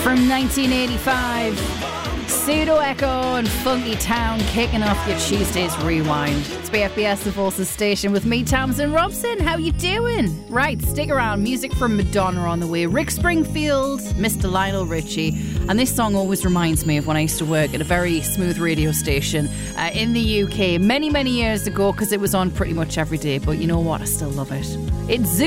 From 1985, Pseudo Echo and Funky Town kicking off your Tuesday's Rewind. It's BFBS, the Voices station, with me, Tamsin Robson. How you doing? Right, stick around. Music from Madonna on the way. Rick Springfield, Mr. Lionel Richie. And this song always reminds me of when I used to work at a very smooth radio station in the UK many, many years ago, because it was on pretty much every day. But you know what? I still love it. It's Zoo.